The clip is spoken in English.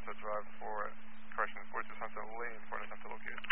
Sunset Drive for correction, 42 Sunset Lane for an attempt to locate.